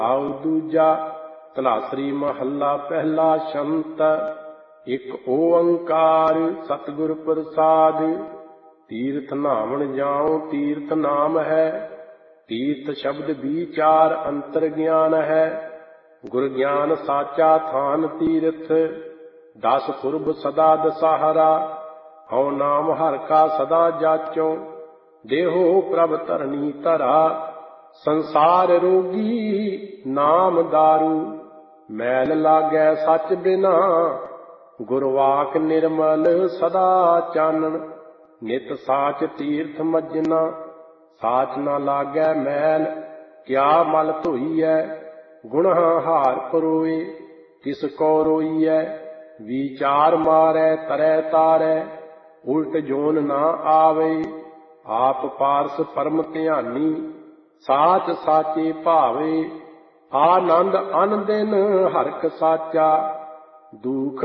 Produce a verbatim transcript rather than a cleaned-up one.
ਆਉ ਦੂਜਾ ਧਨਾਸਰੀ ਮਹੱਲਾ ਪਹਿਲਾ ਸ਼ੰਤ। ਇੱਕ ਓੰਕਾਰ ਸਤਿਗੁਰ ਪ੍ਰਸਾਦ। ਤੀਰਥ ਨਾਵਣ ਜਾਉ ਤੀਰਥ ਨਾਮ ਹੈ। ਤੀਰਥ ਸ਼ਬਦ ਵਿਚਾਰ ਅੰਤਰ ਗਿਆਨ ਹੈ। ਗੁਰ ਗਿਆਨ ਸਾਚਾ ਥਾਨ ਤੀਰਥ। ਦਸ ਪੁਰਬ ਸਦਾ ਦਸਾਹਰਾ। ਹਉ ਨਾਮ ਹਰਿ ਕਾ ਸਦਾ ਜਾਚੋ। ਦੇਹੋ ਪ੍ਰਭ ਧਰਨੀ ਧਰਾ। ਸੰਸਾਰ ਰੋਗੀ ਨਾਮ ਦਾਰੂ। ਮੈਲ ਲਾਗੈ ਸਚ ਬਿਨਾ। ਗੁਰਵਾਕ ਨਿਰਮਲ ਸਦਾ ਚਾਨਣ। ਨਿਤ ਸਾਚ ਤੀਰਥ ਮੱਜਣਾ। ਸਾਚ ਨਾ ਲਾਗੈ ਮੈਲ ਕਿਆ ਮਲ ਧੋਈਐ। ਗੁਣਾਂ ਹਾਰ ਪਰੋਏ ਤਿਸ ਕੋ ਰੋਈਐ। ਵਿਚਾਰ ਮਾਰੈ ਤਰੈ ਤਾਰੈ। ਉਲਟ ਜੋਨ ਨਾ ਆਵੇ। ਆਪ ਪਾਰਸ ਪਰਮ ਧਿਆਨੀ। ਸਾਚ ਸਾਚੇ ਭਾਵੇ। ਆਨੰਦ ਅਨ ਦਿਨ ਹਰਿ ਸਾਚਾ। ਦੁਖ